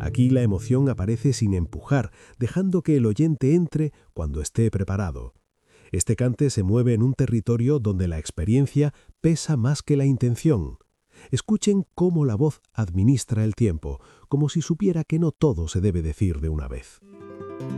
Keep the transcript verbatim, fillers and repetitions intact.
Aquí la emoción aparece sin empujar, dejando que el oyente entre cuando esté preparado. Este cante se mueve en un territorio donde la experiencia pesa más que la intención. Escuchen cómo la voz administra el tiempo, como si supiera que no todo se debe decir de una vez.